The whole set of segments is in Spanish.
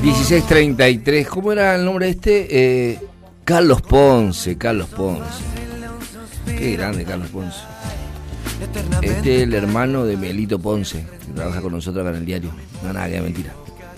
16:33. ¿Cómo era el nombre este? Carlos Ponce. Qué grande Carlos Ponce. Este es el hermano de Melito Ponce, que trabaja con nosotros acá en el diario. No, nada, que es mentira.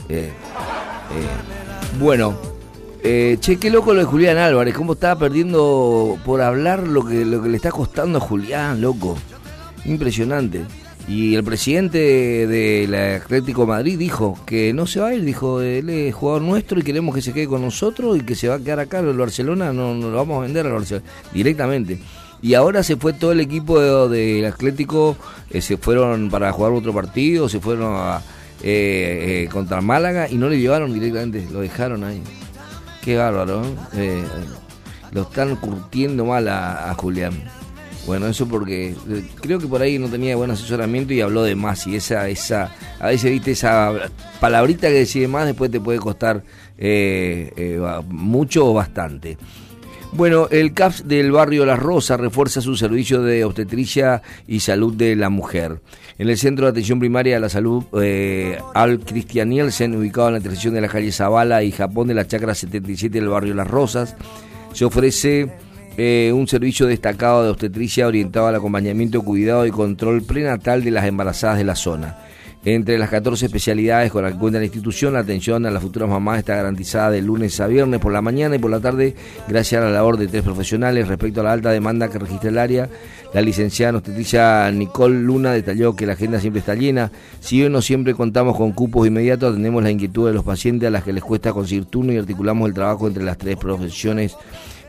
Bueno, che, qué loco lo de Julián Álvarez. Cómo estaba perdiendo por hablar lo que le está costando a Julián, loco. Impresionante. Y el presidente del Atlético de Madrid dijo que no se va a ir, dijo, él es jugador nuestro y queremos que se quede con nosotros y que se va a quedar acá. El Barcelona no lo vamos a vender al Barcelona directamente. Y ahora se fue todo el equipo del Atlético, se fueron para jugar otro partido, se fueron contra Málaga y no le llevaron directamente, lo dejaron ahí. Qué bárbaro, ¿eh? Lo están curtiendo mal a Julián. Bueno, eso porque creo que por ahí no tenía buen asesoramiento y habló de más. Y esa a veces, viste, esa palabrita que decide más después te puede costar mucho o bastante. Bueno, el CAPS del barrio Las Rosas refuerza su servicio de obstetricia y salud de la mujer. En el Centro de Atención Primaria de la Salud Al Christian Nielsen, ubicado en la intersección de la calle Zavala y Japón de la Chacra 77 del barrio Las Rosas, se ofrece un servicio destacado de obstetricia orientado al acompañamiento, cuidado y control prenatal de las embarazadas de la zona. Entre las 14 especialidades con las que cuenta la institución, la atención a las futuras mamás está garantizada de lunes a viernes por la mañana y por la tarde, gracias a la labor de 3 profesionales. Respecto a la alta demanda que registra el área, la licenciada en obstetricia Nicole Luna detalló que la agenda siempre está llena. Si bien no siempre contamos con cupos inmediatos, atendemos la inquietud de los pacientes a las que les cuesta conseguir turno y articulamos el trabajo entre las 3 profesionales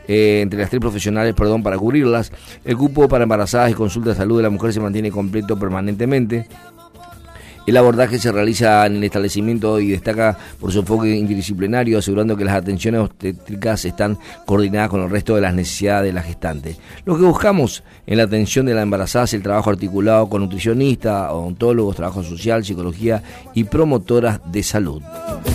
para cubrirlas. El cupo para embarazadas y consulta de salud de la mujer se mantiene completo permanentemente. El abordaje se realiza en el establecimiento y destaca por su enfoque interdisciplinario, asegurando que las atenciones obstétricas están coordinadas con el resto de las necesidades de la gestante. Lo que buscamos en la atención de la embarazada es el trabajo articulado con nutricionistas, odontólogos, trabajo social, psicología y promotoras de salud.